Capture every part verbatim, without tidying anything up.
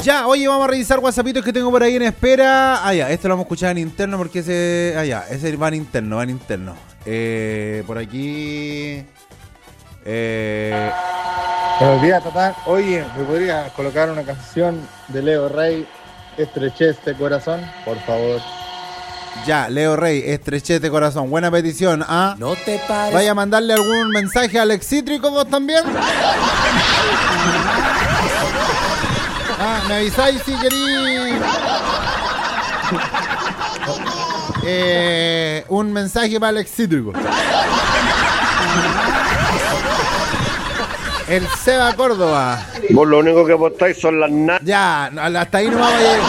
Ya, oye, vamos a revisar WhatsAppitos que tengo por ahí en espera. Ah, ya, este lo vamos a escuchar en interno porque ese... Ah, ya, ese va en interno, va en interno. Eh, por aquí... Eh... Buenos días, Tatán. Oye, ¿me podrías colocar una canción de Leo Rey, Estreché este corazón? Por favor. Ya, Leo Rey, Estrechete Corazón. Buena petición, ¿ah? No te pares. ¿Vaya a mandarle algún mensaje al excítrico vos también? Ah, me avisáis si queréis. Eh, un mensaje para el excítrico. El Seba Córdoba. Vos lo único que apostáis son las natas. Ya, hasta ahí no vamos a llegar.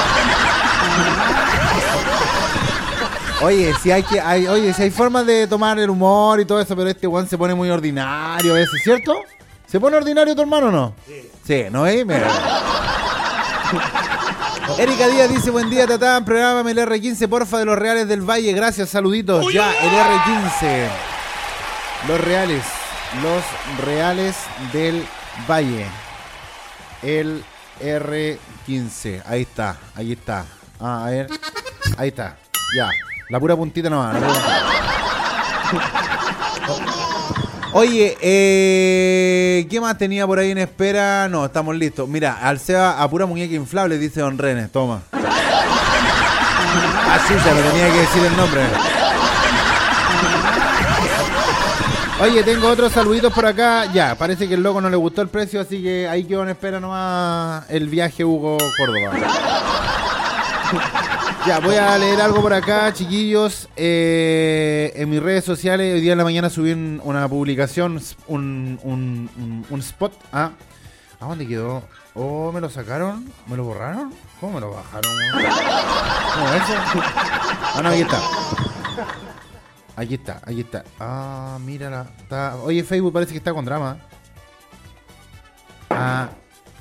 Oye, si hay que, hay, oye, si hay formas de tomar el humor y todo eso, pero este weón se pone muy ordinario a veces, ¿cierto? ¿Se pone ordinario tu hermano o no? Sí. Sí, ¿no es? Mira. Erika Díaz dice, buen día, Tatán, prográmame el erre quince, porfa, de los Reales del Valle. Gracias, saluditos. Uy, ya, el erre quince. Los Reales. Los Reales del Valle. El erre quince. Ahí está, ahí está. Ah, a ver. Ahí está. Ya. La pura puntita nomás. La pura puntita. Oye, eh, ¿qué más tenía por ahí en espera? No, estamos listos. Mira, al Seba a pura muñeca inflable, dice Don René. Toma. Ah, sí, ya me tenía que decir el nombre. Oye, tengo otros saluditos por acá. Ya, parece que el loco no le gustó el precio, así que ahí quedó en espera nomás el viaje Hugo Córdoba. Ya, voy a leer algo por acá, chiquillos. Eh, en mis redes sociales, hoy día en la mañana subí un, una publicación, un, un, un, un spot. Ah, ¿a dónde quedó? ¿Oh, me lo sacaron? ¿Me lo borraron? ¿Cómo me lo bajaron? ¿Cómo eso? Ah, no, aquí está. Aquí está, aquí está. Ah, mírala. Está... Oye, Facebook parece que está con drama. Ah.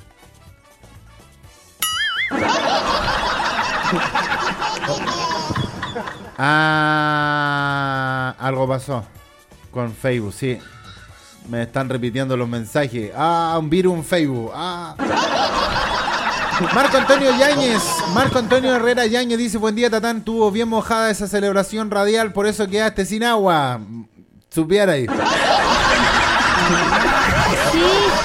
Ah, algo pasó con Facebook, sí. Me están repitiendo los mensajes. Ah, un virus en Facebook. Ah. Marco Antonio Yáñez, Marco Antonio Herrera Yáñez dice, buen día, Tatán, tuvo bien mojada esa celebración radial, por eso quedaste sin agua. Supiera ahí. Sí.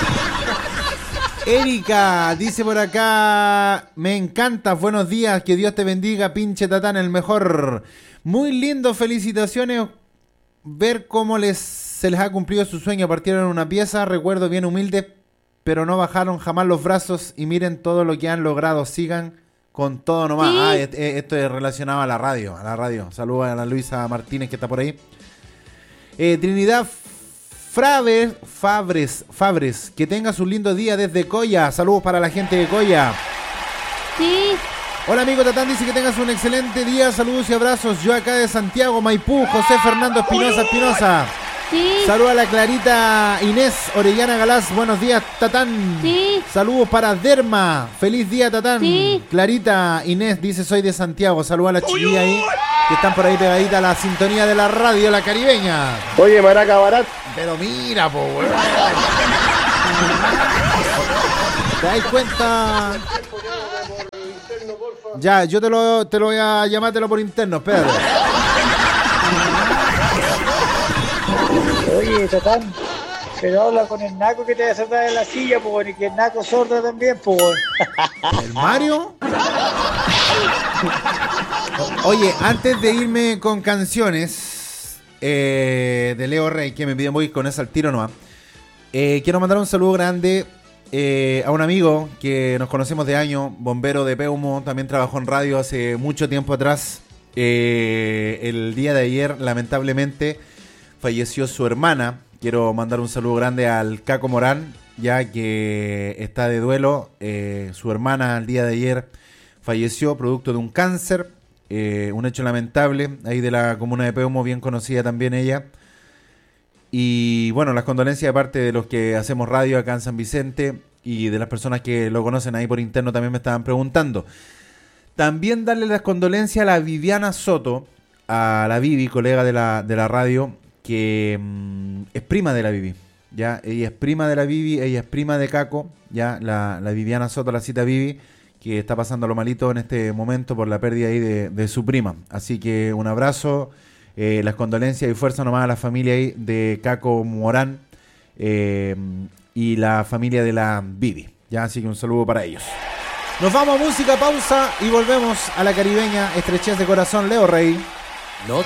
Erika dice por acá, me encanta, buenos días, que Dios te bendiga, pinche Tatán, el mejor. Muy lindo, felicitaciones. Ver cómo les se les ha cumplido su sueño, partieron una pieza, recuerdo bien humilde, pero no bajaron jamás los brazos y miren todo lo que han logrado, sigan con todo nomás. Sí. Ah, esto es relacionado a la radio, a la radio. Saludos a la Luisa Martínez que está por ahí. Eh, Trinidad Fabres, Fabres, Fabres, que tengas un lindo día desde Coya. Saludos para la gente de Coya. Sí. Hola amigo Tatán, dice que tengas un excelente día. Saludos y abrazos. Yo acá de Santiago, Maipú, José Fernando Espinosa Espinosa. Sí. Saludos a la Clarita Inés Orellana Galás. Buenos días, Tatán. Sí. Saludos para Derma. Feliz día, Tatán. Sí. Clarita Inés dice, soy de Santiago. Saludos a la chiquilla ahí, que están por ahí pegaditas a la sintonía de la radio, la caribeña. Oye, Maraca Barat. Pero mira, po, weón. ¿Te das cuenta? Ya, yo te lo, te lo voy a llamártelo por interno, espérate. Oye, Tatán, pero habla con el naco que te va a sentar en la silla, pues, y que el naco sordo también, pues. ¿El Mario? Oye, antes de irme con canciones eh, de Leo Rey, que me piden voy con esa al tiro nomás, eh, quiero mandar un saludo grande eh, a un amigo que nos conocemos de año, bombero de Peumo, también trabajó en radio hace mucho tiempo atrás. Eh, el día de ayer, lamentablemente, falleció su hermana. Quiero mandar un saludo grande al Caco Morán, ya que está de duelo. Eh, su hermana el día de ayer falleció producto de un cáncer, eh, un hecho lamentable, ahí de la comuna de Peumo, bien conocida también ella. Y bueno, las condolencias de parte de los que hacemos radio acá en San Vicente y de las personas que lo conocen ahí por interno también me estaban preguntando. También darle las condolencias a la Viviana Soto, a la Vivi, colega de la, de la radio, que mmm, es prima de la Vivi, ya, ella es prima de la Vivi, ella es prima de Caco, ya, la, la Viviana Soto, la cita Vivi, que está pasando lo malito en este momento por la pérdida ahí de, de su prima. Así que un abrazo, eh, las condolencias y fuerza nomás a la familia ahí de Caco Morán eh, y la familia de la Vivi. Ya, así que un saludo para ellos. Nos vamos a música, pausa y volvemos a la caribeña estrechez de corazón. Leo Rey. No